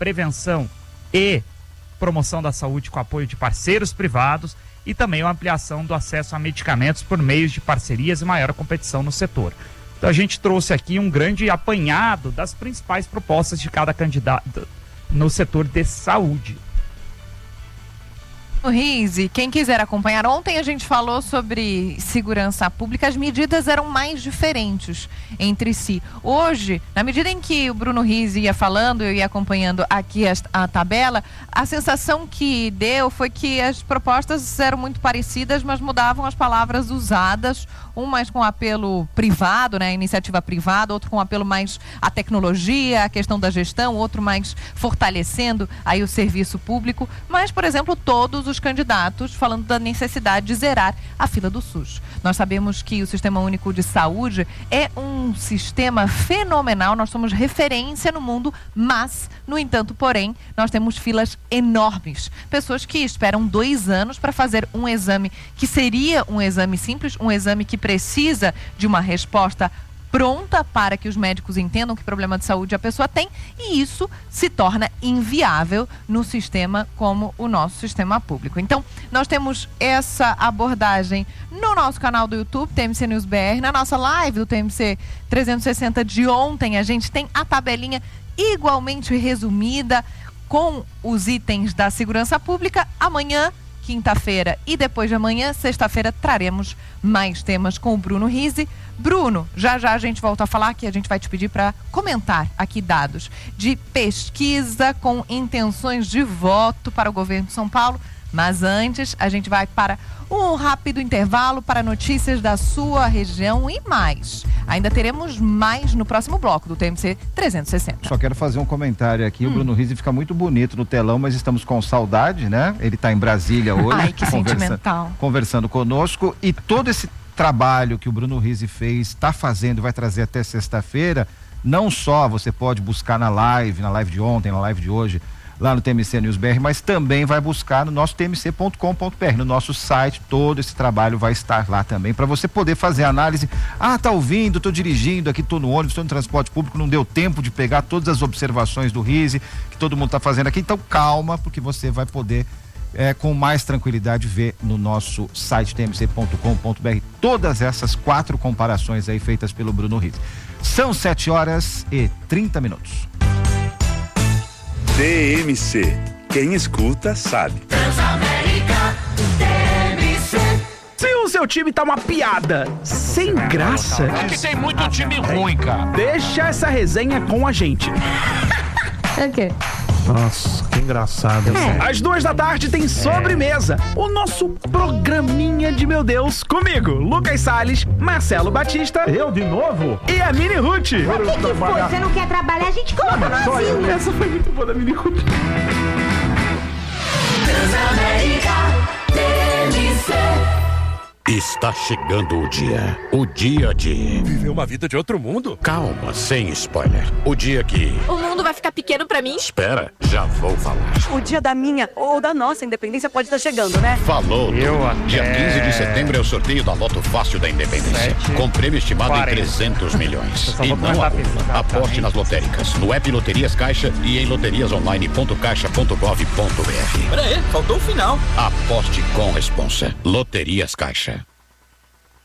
prevenção e promoção da saúde com apoio de parceiros privados e também a ampliação do acesso a medicamentos por meio de parcerias e maior competição no setor. Então a gente trouxe aqui um grande apanhado das principais propostas de cada candidato no setor de saúde. Rizzi, quem quiser acompanhar, ontem a gente falou sobre segurança pública, as medidas eram mais diferentes entre si. Hoje, na medida em que o Bruno Rizzi ia falando, eu ia acompanhando aqui a tabela, a sensação que deu foi que as propostas eram muito parecidas, mas mudavam as palavras usadas, um mais com apelo privado, né, iniciativa privada, outro com apelo mais à tecnologia, à questão da gestão, outro mais fortalecendo aí o serviço público, mas, por exemplo, todos os candidatos falando da necessidade de zerar a fila do SUS. Nós sabemos que o Sistema Único de Saúde é um sistema fenomenal, nós somos referência no mundo, mas, no entanto, porém, nós temos filas enormes. Pessoas que esperam 2 anos para fazer um exame que seria um exame simples, um exame que precisa de uma resposta pronta para que os médicos entendam que problema de saúde a pessoa tem, e isso se torna inviável no sistema como o nosso sistema público. Então, nós temos essa abordagem no nosso canal do YouTube, TMC News BR, na nossa live do TMC 360 de ontem, a gente tem a tabelinha igualmente resumida com os itens da segurança pública. Amanhã, quinta-feira e depois de amanhã, sexta-feira, traremos mais temas com o Bruno Rizzi. Bruno, já a gente volta a falar que a gente vai te pedir para comentar aqui dados de pesquisa com intenções de voto para o governo de São Paulo. Mas antes, a gente vai para um rápido intervalo para notícias da sua região e mais. Ainda teremos mais no próximo bloco do TMC 360. Só quero fazer um comentário aqui. O Bruno Rizzi fica muito bonito no telão, mas estamos com saudade, né? Ele está em Brasília hoje. Ai, que sentimental. Conversando conosco. E todo esse trabalho que o Bruno Rizzi fez, está fazendo, vai trazer até sexta-feira. Não só você pode buscar na live de ontem, na live de hoje, lá no TMC News BR, mas também vai buscar no nosso tmc.com.br, no nosso site. Todo esse trabalho vai estar lá também, para você poder fazer análise. Tá ouvindo, tô dirigindo aqui, tô no ônibus, tô no transporte público, não deu tempo de pegar todas as observações do Rizzi, que todo mundo tá fazendo aqui, então calma, porque você vai poder com mais tranquilidade ver no nosso site tmc.com.br todas essas 4 comparações aí feitas pelo Bruno Rizzi. São 7h30. TMC. Quem escuta sabe. Transamérica, TMC. Se o seu time tá uma piada sem graça... É que tem muito time ruim, cara. Deixa essa resenha com a gente. É o quê? Nossa, que engraçado. Às 14h tem Sobremesa, o nosso programinha de meu Deus, comigo, Lucas Salles, Marcelo Batista. Eu de novo? E a Mini Ruth. Que foi? Você não quer trabalhar? A gente coloca no asilo. Essa foi muito boa da Mini Ruth. Transamérica, TMC. Está chegando o dia de... Viver uma vida de outro mundo? Calma, sem spoiler. O dia que... O mundo vai ficar pequeno pra mim? Espera, já vou falar. O dia da minha ou da nossa independência pode estar chegando, né? Falou. Dia 15 de setembro é o sorteio da Loto Fácil da Independência. Com prêmio estimado em 300 milhões. E não acumula. Aposte nas lotéricas, no app Loterias Caixa e em loteriasonline.caixa.gov.br. Peraí, faltou o final. Aposte com responsa. Loterias Caixa.